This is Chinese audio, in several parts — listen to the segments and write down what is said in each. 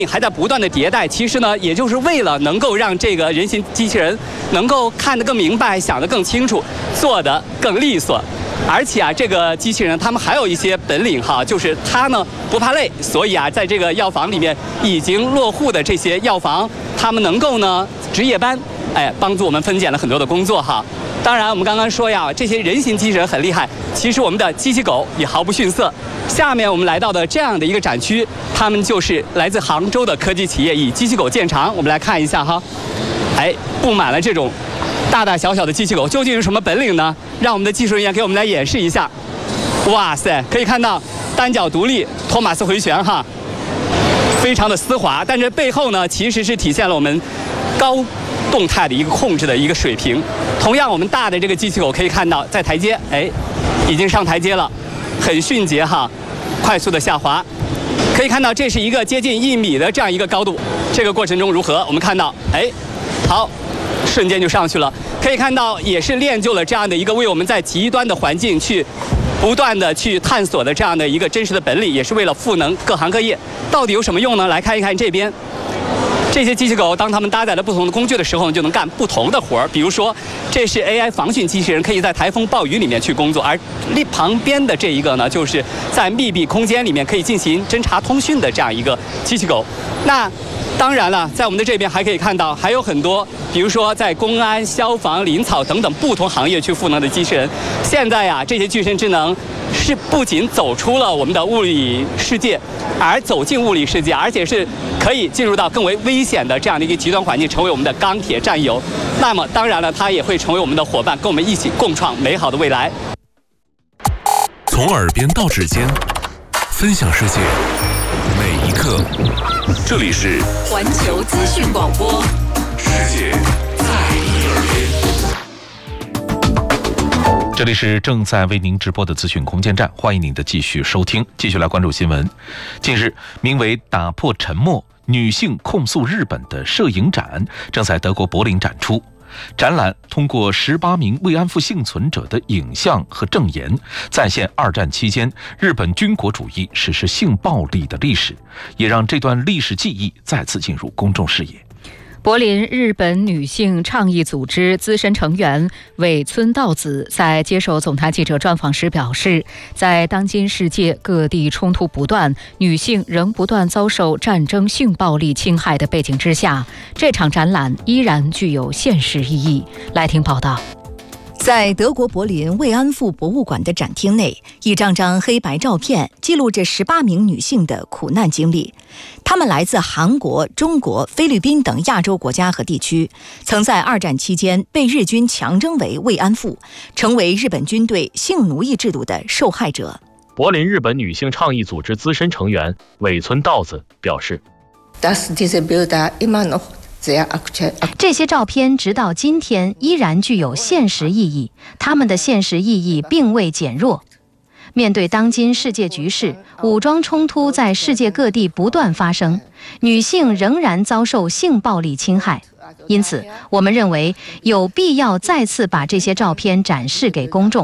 还在不断的迭代，其实呢，也就是为了能够让这个人形机器人能够看得更明白、想得更清楚、做得更利索。而且啊，这个机器人他们还有一些本领哈，就是它呢不怕累，所以啊，在这个药房里面已经落户的这些药房，他们能够呢值夜班，帮助我们分拣了很多的工作哈。当然，我们刚刚说呀，这些人形机器人很厉害，其实我们的机器狗也毫不逊色。下面我们来到的这样的一个展区，他们就是来自杭州的科技企业，以机器狗见长。我们来看一下哈，布满了这种大大小小的机器狗，究竟有什么本领呢？让我们的技术人员给我们来演示一下。哇塞，可以看到单脚独立，托马斯回旋哈，非常的丝滑，但是背后呢，其实是体现了我们高动态的一个控制的一个水平。同样，我们大的这个机器狗可以看到，在台阶，已经上台阶了，很迅捷哈，快速的下滑。可以看到，这是一个接近1米的这样一个高度。这个过程中如何？我们看到，好，瞬间就上去了。可以看到，也是练就了这样的一个为我们在极端的环境去不断的去探索的这样的一个真实的本领，也是为了赋能各行各业。到底有什么用呢？来看一看这边。这些机器狗，当它们搭载了不同的工具的时候，就能干不同的活儿。比如说，这是 AI 防汛机器人，可以在台风暴雨里面去工作；而旁边的这一个呢，就是在密闭空间里面可以进行侦察通讯的这样一个机器狗。那当然了，在我们的这边还可以看到，还有很多，比如说在公安、消防、林草等等不同行业去赋能的机器人。现在呀，这些具身智能是不仅走出了我们的物理世界，而走进物理世界，而且是可以进入到更为危险的这样的一个极端环境，成为我们的钢铁战友。那么当然了，它也会成为我们的伙伴，跟我们一起共创美好的未来。 从耳边到指尖，分享世界每一刻。这里是环球资讯广播， 世界在你耳边。这里是正在为您直播的资讯空间站，欢迎您的继续收听，继续来关注新闻。近日，名为“打破沉默，女性控诉日本”的摄影展正在德国柏林展出。展览通过18名慰安妇幸存者的影像和证言，再现2战期间日本军国主义实施性暴力的历史，也让这段历史记忆再次进入公众视野。 柏林日本女性倡议组织资深成员尾村道子在接受总台记者专访时表示，在当今世界各地冲突不断，女性仍不断遭受战争性暴力侵害的背景之下，这场展览依然具有现实意义。来听报道。 在德国柏林慰安妇博物馆的展厅内，一张张黑白照片记录着18名女性的苦难经历。她们来自韩国、中国、菲律宾等亚洲国家和地区，曾在2战期间被日军强征为慰安妇，成为日本军队性奴役制度的受害者。 柏林日本女性倡议组织资深成员尾村道子表示， 这些照片直到今天依然具有现实意义，它们的现实意义并未减弱。面对当今世界局势，武装冲突在世界各地不断发生，女性仍然遭受性暴力侵害。因此，我们认为有必要再次把这些照片展示给公众。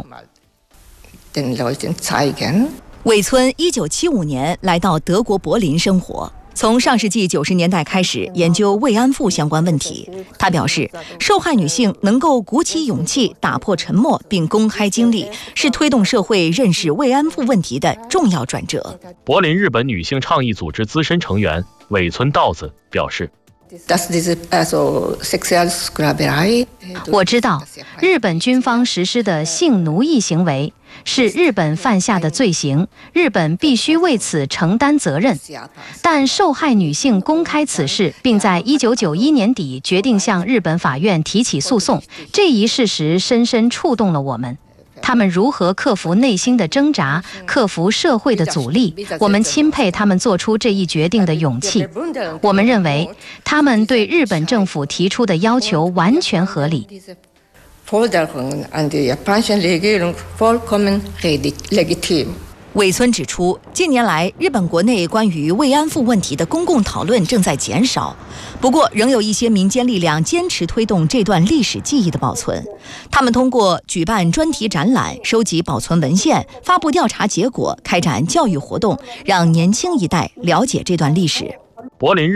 尾村1975年来到德国柏林生活，从上世纪90年代开始研究慰安妇相关问题。他表示，受害女性能够鼓起勇气打破沉默并公开经历，是推动社会认识慰安妇问题的重要转折。 柏林日本女性倡议组织资深成员尾村道子表示， 我知道日本军方实施的性奴役行为是日本犯下的罪行，日本必须为此承担责任。但受害女性公开此事，并在1991年底决定向日本法院提起诉讼，这一事实深深触动了我们。他们如何克服内心的挣扎，克服社会的阻力，我们钦佩他们做出这一决定的勇气。我们认为他们对日本政府提出的要求完全合理。 尾村指出，近年来日本国内关于慰安妇问题的公共讨论正在减少，不过仍有一些民间力量坚持推动这段历史记忆的保存。他们通过举办专题展览、收集保存文献、发布调查结果、开展教育活动，让年轻一代了解这段历史。 柏林